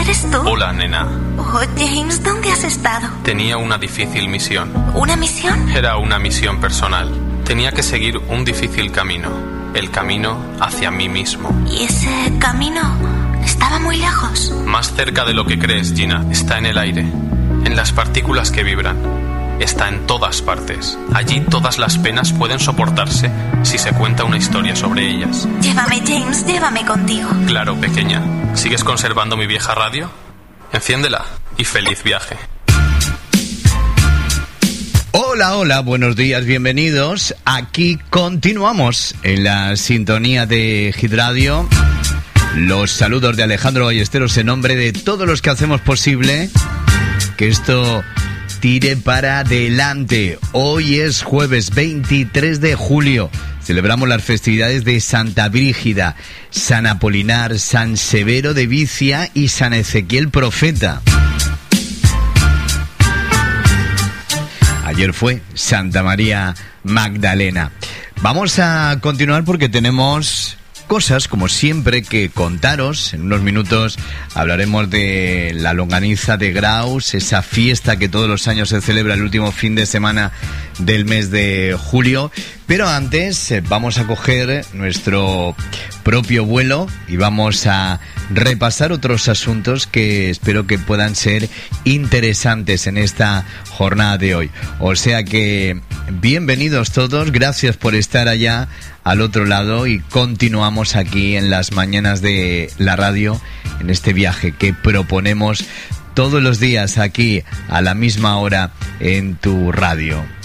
¿eres tú? Hola, nena. Oh, James, ¿dónde has estado? Tenía una difícil misión. ¿Una misión? Era una misión personal. Tenía que seguir un difícil camino. El camino hacia mí mismo. ¿Y ese camino estaba muy lejos? Más cerca de lo que crees, Gina. Está en el aire, en las partículas que vibran. Está en todas partes. Allí todas las penas pueden soportarse si se cuenta una historia sobre ellas. Llévame, James, llévame contigo. Claro, pequeña. ¿Sigues conservando mi vieja radio? Enciéndela y feliz viaje. Hola, hola, buenos días, bienvenidos. Aquí continuamos en la sintonía de Hit Radio. Los saludos de Alejandro Ballesteros en nombre de todos los que hacemos posible que esto tire para adelante. Hoy es jueves 23 de julio. Celebramos las festividades de Santa Brígida, San Apolinar, San Severo de Vicia y San Ezequiel Profeta. Ayer fue Santa María Magdalena. Vamos a continuar porque tenemos cosas, como siempre, que contaros. En unos minutos hablaremos de la longaniza de Graus, esa fiesta que todos los años se celebra el último fin de semana del mes de julio. Pero antes vamos a coger nuestro propio vuelo y vamos a repasar otros asuntos que espero que puedan ser interesantes en esta jornada de hoy. O sea que bienvenidos todos, gracias por estar allá al otro lado y continuamos aquí en las mañanas de la radio en este viaje que proponemos todos los días aquí a la misma hora en tu radio.